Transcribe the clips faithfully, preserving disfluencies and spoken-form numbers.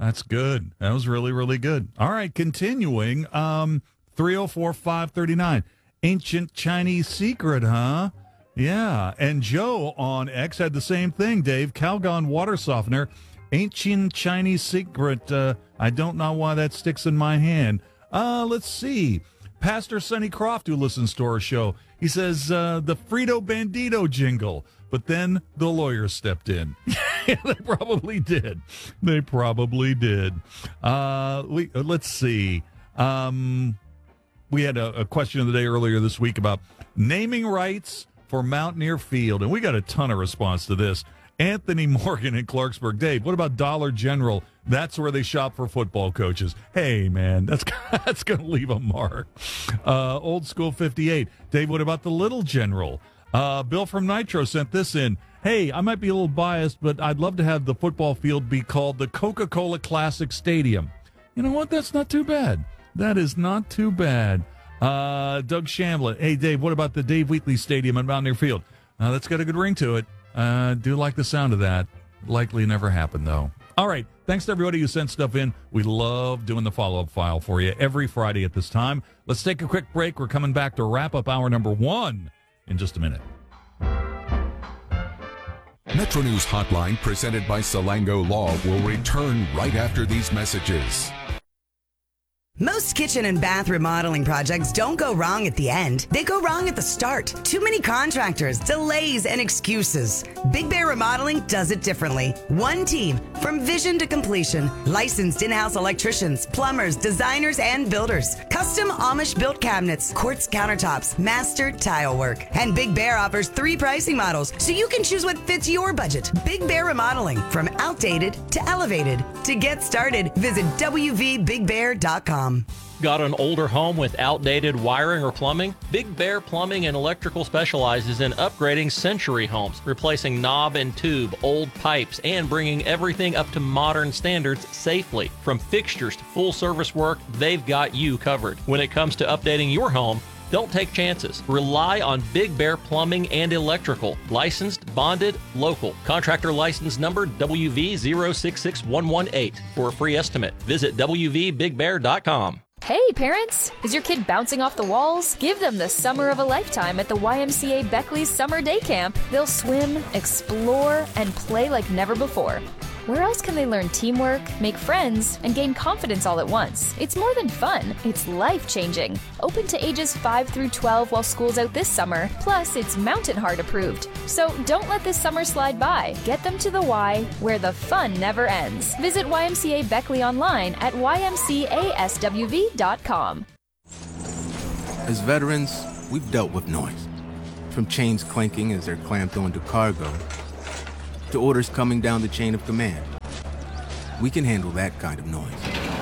That's good. That was really, really good. All right, continuing. Um, three oh four, five thirty-nine. Ancient Chinese secret, huh? Yeah. And Joe on X had the same thing, Dave. Calgon water softener. Ancient Chinese secret. Uh, I don't know why that sticks in my hand. Uh, let's see. Pastor Sonny Croft, who listens to our show, he says uh, the Frito Bandito jingle. But then the lawyer stepped in. Yeah, they probably did. They probably did. Uh, we uh, let's see. Um, we had a, a question of the day earlier this week about naming rights for Mountaineer Field, and we got a ton of response to this. Anthony Morgan in Clarksburg. Dave, what about Dollar General? That's where they shop for football coaches. Hey, man, that's that's going to leave a mark. Uh, Old School fifty-eight. Dave, what about the Little General? Uh, Bill from Nitro sent this in. Hey, I might be a little biased, but I'd love to have the football field be called the Coca-Cola Classic Stadium. You know what? That's not too bad. That is not too bad. Uh, Doug Shamblett. Hey, Dave, what about the Dave Wheatley Stadium at Mountaineer Field? Uh, that's got a good ring to it. Uh, do like the sound of that. Likely never happened, though. All right. Thanks to everybody who sent stuff in. We love doing the follow-up file for you every Friday at this time. Let's take a quick break. We're coming back to wrap up hour number one in just a minute. Metro News Hotline, presented by Salango Law, will return right after these messages. Most kitchen and bath remodeling projects don't go wrong at the end. They go wrong at the start. Too many contractors, delays, and excuses. Big Bear Remodeling does it differently. One team, from vision to completion. Licensed in-house electricians, plumbers, designers, and builders. Custom Amish-built cabinets, quartz countertops, master tile work. And Big Bear offers three pricing models, so you can choose what fits your budget. Big Bear Remodeling, from outdated to elevated. To get started, visit w v big bear dot com. Got an older home with outdated wiring or plumbing? Big Bear Plumbing and Electrical specializes in upgrading century homes, replacing knob and tube, old pipes, and bringing everything up to modern standards safely. From fixtures to full service work, they've got you covered. When it comes to updating your home, don't take chances. Rely on Big Bear Plumbing and Electrical. Licensed, bonded, local. Contractor license number W V zero six six one one eight. For a free estimate, visit w v big bear dot com. Hey parents, is your kid bouncing off the walls? Give them the summer of a lifetime at the Y M C A Beckley's Summer Day Camp. They'll swim, explore, and play like never before. Where else can they learn teamwork, make friends, and gain confidence all at once? It's more than fun, it's life-changing. Open to ages five through twelve while school's out this summer, plus it's Mountain Heart approved. So don't let this summer slide by. Get them to the Y, where the fun never ends. Visit Y M C A Beckley online at y m c a s w v dot com. As veterans, we've dealt with noise. From chains clanking as they're clamped onto cargo, to orders coming down the chain of command. We can handle that kind of noise.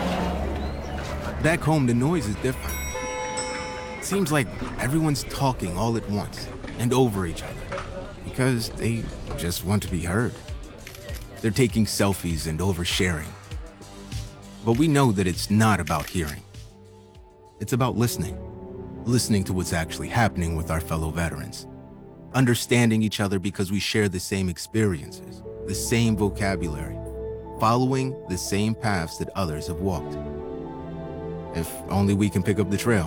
Back home, the noise is different. Seems like everyone's talking all at once and over each other because they just want to be heard. They're taking selfies and oversharing. But we know that it's not about hearing. It's about listening. Listening to what's actually happening with our fellow veterans. Understanding each other because we share the same experiences, the same vocabulary, following the same paths that others have walked. If only we can pick up the trail.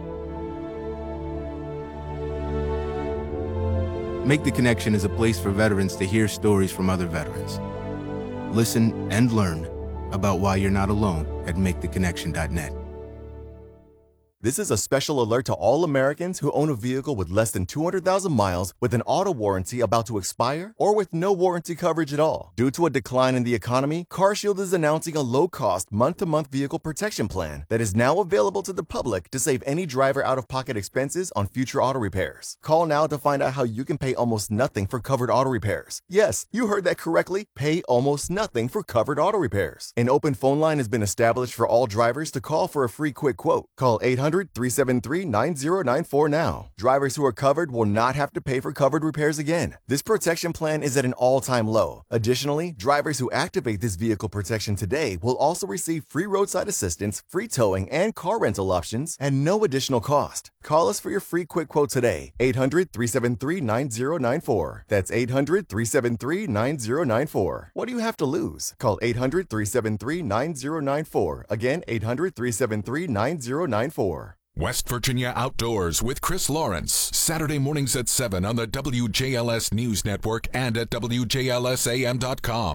Make the Connection is a place for veterans to hear stories from other veterans. Listen and learn about why you're not alone at make the connection dot net. This is a special alert to all Americans who own a vehicle with less than two hundred thousand miles with an auto warranty about to expire or with no warranty coverage at all. Due to a decline in the economy, CarShield is announcing a low-cost month-to-month vehicle protection plan that is now available to the public to save any driver out-of-pocket expenses on future auto repairs. Call now to find out how you can pay almost nothing for covered auto repairs. Yes, you heard that correctly. Pay almost nothing for covered auto repairs. An open phone line has been established for all drivers to call for a free quick quote. Call eight hundred hundred, three seven three, nine zero nine four now. Drivers who are covered will not have to pay for covered repairs again. This protection plan is at an all-time low. Additionally, drivers who activate this vehicle protection today will also receive free roadside assistance, free towing, and car rental options at no additional cost. Call us for your free quick quote today. eight hundred, three seven three, nine zero nine four. That's eight hundred, three seven three, nine zero nine four. What do you have to lose? Call eight hundred, three seven three, nine zero nine four. Again, eight hundred, three seven three, nine zero nine four. West Virginia Outdoors with Chris Lawrence. Saturday mornings at seven on the W J L S News Network and at W J L S A M dot com.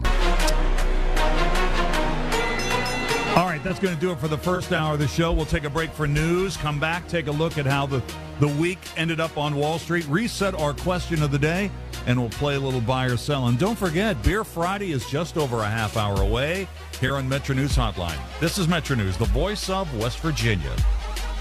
All right, that's going to do it for the first hour of the show. We'll take a break for news, come back, take a look at how the, the week ended up on Wall Street, reset our question of the day, and we'll play a little buy or sell. And don't forget, Beer Friday is just over a half hour away here on Metro News Hotline. This is Metro News, the voice of West Virginia.